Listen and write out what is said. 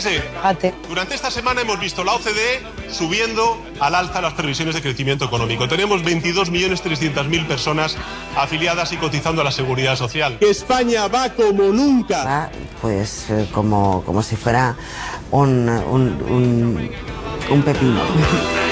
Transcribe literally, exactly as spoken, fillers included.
Fíjese, Fíjate. durante esta semana hemos visto la O C D E subiendo al alza las previsiones de crecimiento económico. Tenemos veintidós millones trescientas mil personas afiliadas y cotizando a la Seguridad Social. Que España va como nunca. Va, pues eh, como, como si fuera un, un, un, un pepino.